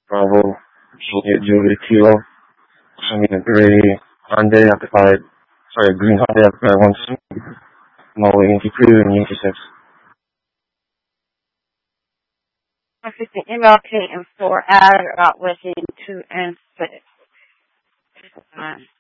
Bravo, Julie Kilo, Gray, Hyundai occupied, green Hyundai occupied 1, Mali Yankee 2, and Yankee 6. I'm 15 MLK and 4 add within 2 and 6.